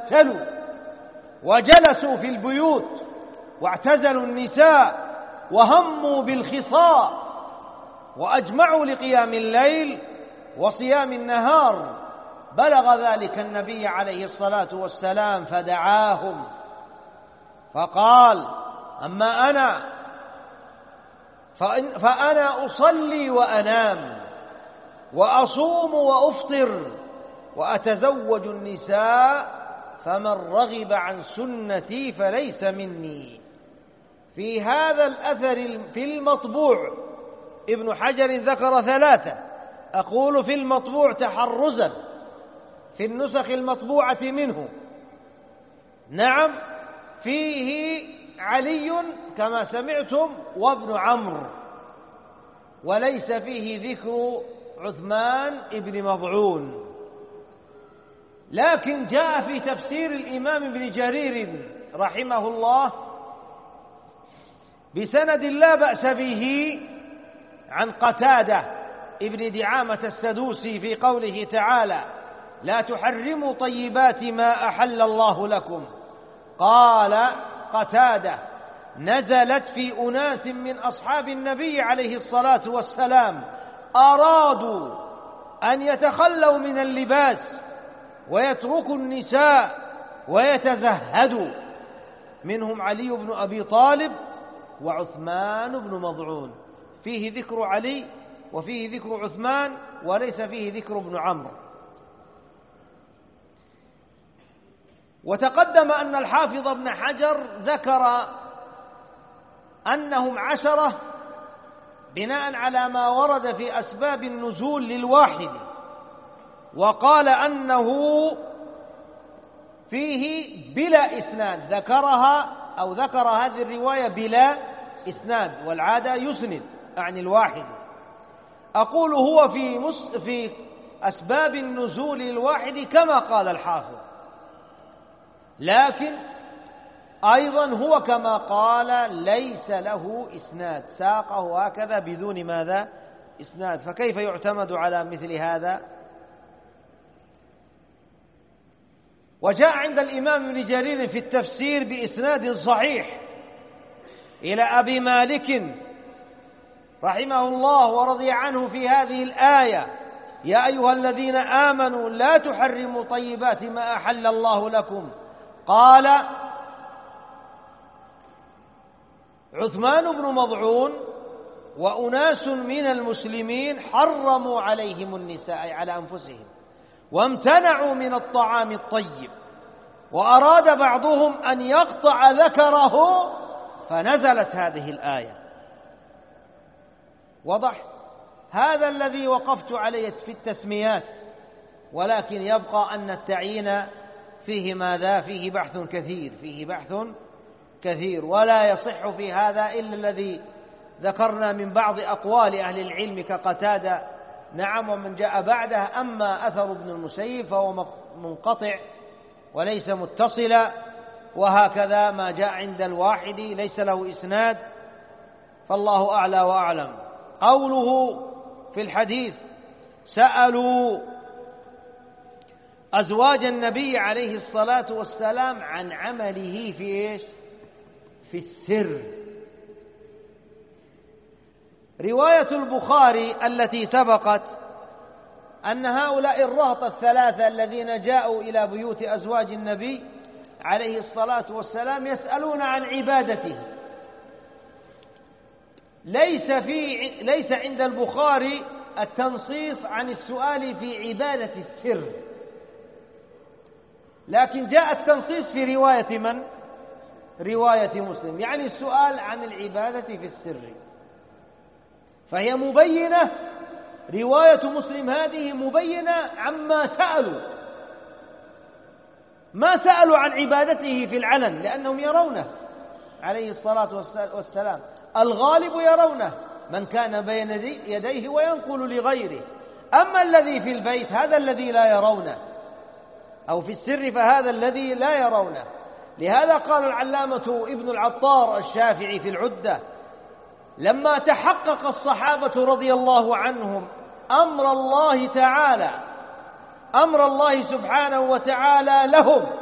تلوا وجلسوا في البيوت واعتزلوا النساء وهموا بالخصاء وأجمعوا لقيام الليل وصيام النهار، بلغ ذلك النبي عليه الصلاة والسلام فدعاهم فقال: أما أنا فأنا أصلي وأنام وأصوم وأفطر وأتزوج النساء، فمن رغب عن سنتي فليس مني. في هذا الأثر في المطبوع ابن حجر ذكر 3، أقول في المطبوع تحرزا في النسخ المطبوعة منه. نعم، فيه علي كما سمعتم وابن عمرو، وليس فيه ذكر عثمان ابن مضعون. لكن جاء في تفسير الإمام ابن جرير رحمه الله بسند لا بأس به عن قتادة ابن دعامة السدوسي في قوله تعالى: لا تحرموا طيبات ما أحل الله لكم. قال قتادة: نزلت في أناس من أصحاب النبي عليه الصلاة والسلام أرادوا أن يتخلوا من اللباس ويتركوا النساء ويتزهدوا، منهم علي بن أبي طالب وعثمان بن مضعون. فيه ذكر علي وفيه ذكر عثمان وليس فيه ذكر ابن عمرو. وتقدم أن الحافظ ابن حجر ذكر أنهم 10 بناء على ما ورد في أسباب النزول للواحد، وقال أنه فيه بلا إسناد، ذكر هذه الرواية بلا إسناد، والعادة يسند عن الواحد. أقول هو في أسباب النزول للواحد كما قال الحافظ، لكن أيضا هو كما قال ليس له إسناد، ساقه هكذا بدون ماذا؟ إسناد، فكيف يعتمد على مثل هذا؟ وجاء عند الإمام ابن جرير في التفسير بإسناد صحيح إلى أبي مالك رحمه الله ورضي عنه في هذه الآية: يا أيها الذين آمنوا لا تحرموا طيبات ما أحل الله لكم. قال عثمان بن مضعون وأناس من المسلمين حرموا عليهم النساء أي على أنفسهم، وامتنعوا من الطعام الطيب، وأراد بعضهم أن يقطع ذكره فنزلت هذه الآية. وضح هذا الذي وقفت عليه في التسميات، ولكن يبقى أن التعيين فيه ماذا؟ فيه بحث كثير، ولا يصح في هذا إلا الذي ذكرنا من بعض أقوال أهل العلم كقتادة، نعم، ومن جاء بعده. أما أثر ابن المسيب فهو منقطع وليس متصلا، وهكذا ما جاء عند الواحد ليس له إسناد، فالله أعلى وأعلم. قوله في الحديث: سألوا أزواج النبي عليه الصلاة والسلام عن عمله في إيش؟ في السر. رواية البخاري التي سبقت أن هؤلاء الرهط 3 الذين جاءوا إلى بيوت أزواج النبي عليه الصلاة والسلام يسألون عن عبادته. ليس عند البخاري التنصيص عن السؤال في عبادة السر، لكن جاء التنصيص في رواية من؟ رواية مسلم، يعني السؤال عن العبادة في السر، فهي مبينة. رواية مسلم هذه مبينة عما سألوا، ما سألوا عن عبادته في العلن لأنهم يرونه عليه الصلاة والسلام، الغالب يرونه، من كان بين يديه وينقل لغيره. أما الذي في البيت هذا الذي لا يرونه، أو في السر فهذا الذي لا يرونه. لهذا قال العلامة ابن العطار الشافعي في العدة: لما تحقق الصحابة رضي الله عنهم أمر الله سبحانه وتعالى لهم